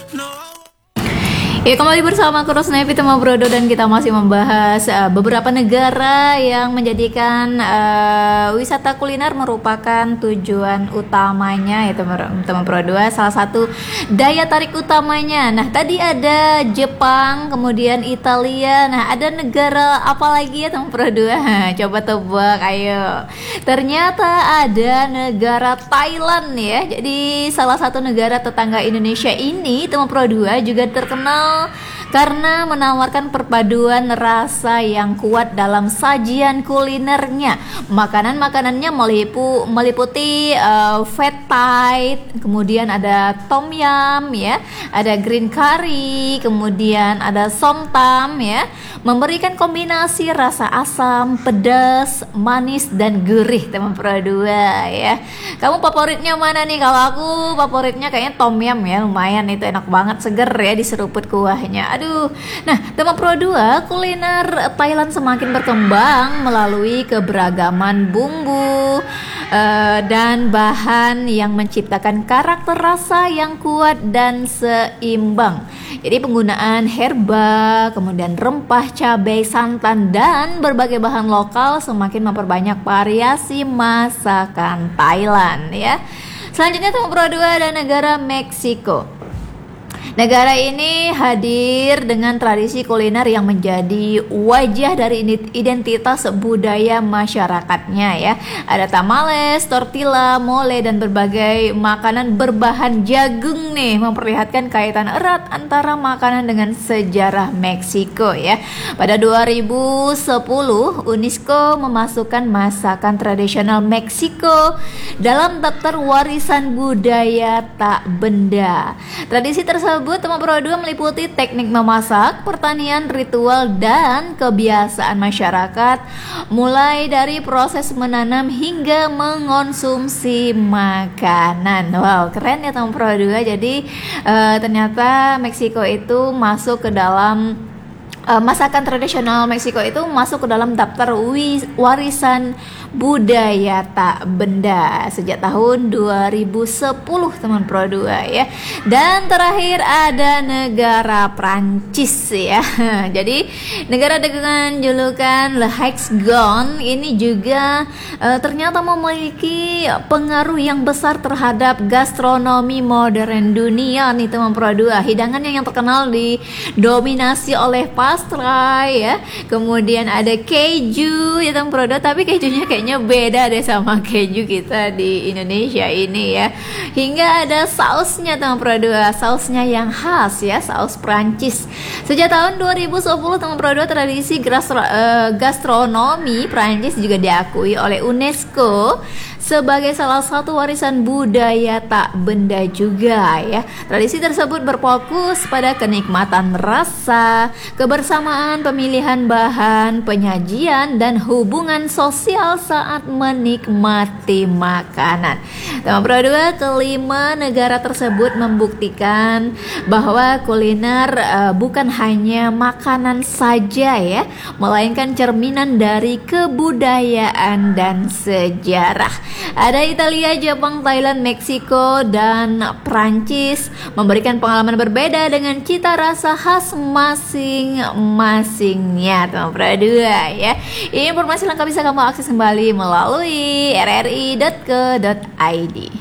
Ya, kembali bersama aku Rosnevi Tema Brodo dan kita masih membahas beberapa negara yang menjadikan wisata kuliner merupakan tujuan utamanya ya teman Brodo. Salah satu daya tarik utamanya. Nah, tadi ada Jepang, kemudian Italia. Nah, ada negara apa lagi ya teman Brodo? Coba tebak, ayo. Ternyata ada negara Thailand ya. Jadi salah satu negara tetangga Indonesia ini teman Brodo juga terkenal karena menawarkan perpaduan rasa yang kuat dalam sajian kulinernya. Makanannya meliputi pad thai, kemudian ada tom yum ya, ada green curry, kemudian ada som tam ya, memberikan kombinasi rasa asam, pedas, manis dan gurih teman Produa ya. Kamu favoritnya mana nih? Kalau aku favoritnya kayaknya tom yum ya, lumayan itu enak banget, seger ya diseruput kuahnya. Aduh. Nah, teman Pro2, kuliner Thailand semakin berkembang melalui keberagaman bumbu dan bahan yang menciptakan karakter rasa yang kuat dan seimbang. Jadi penggunaan herba, kemudian rempah, cabai, santan dan berbagai bahan lokal semakin memperbanyak variasi masakan Thailand ya. Selanjutnya teman Pro2 ada negara Meksiko. Negara ini hadir dengan tradisi kuliner yang menjadi wajah dari identitas budaya masyarakatnya ya. Ada tamales, tortilla, mole dan berbagai makanan berbahan jagung nih, memperlihatkan kaitan erat antara makanan dengan sejarah Meksiko ya. Pada 2010 UNESCO memasukkan masakan tradisional Meksiko dalam daftar warisan budaya tak benda. Tradisi tersebut teman Pro2 meliputi teknik memasak, pertanian, ritual, dan kebiasaan masyarakat, mulai dari proses menanam hingga mengonsumsi makanan. Wow, keren ya teman Pro2. Jadi ternyata Meksiko itu masuk ke dalam masakan tradisional Meksiko itu masuk ke dalam daftar warisan budaya tak benda sejak tahun 2010 teman Pro2 ya. Dan terakhir ada negara Prancis ya. Jadi negara dengan julukan Le Hexagone ini juga ternyata memiliki pengaruh yang besar terhadap gastronomi modern dunia nih teman Pro2. Hidangannya yang terkenal didominasi oleh pastry ya, kemudian ada keju ya teman Pro2, tapi kejunya kayaknya beda deh sama keju kita di Indonesia ini ya. Hingga ada sausnya teman Pro2, sausnya yang khas ya, saus Prancis. Sejak tahun 2010 teman Pro2, tradisi gastronomi Prancis juga diakui oleh UNESCO sebagai salah satu warisan budaya tak benda juga ya. Tradisi tersebut berfokus pada kenikmatan rasa, kebersamaan, pemilihan bahan, penyajian, dan hubungan sosial saat menikmati makanan. Teman Pro2, kelima negara tersebut membuktikan bahwa kuliner bukan hanya makanan saja ya, melainkan cerminan dari kebudayaan dan sejarah. Ada Italia, Jepang, Thailand, Meksiko, dan Prancis memberikan pengalaman berbeda dengan cita rasa khas masing-masingnya teman Pro2 ya. Ini informasi lengkap bisa kamu akses kembali melalui rri.co.id.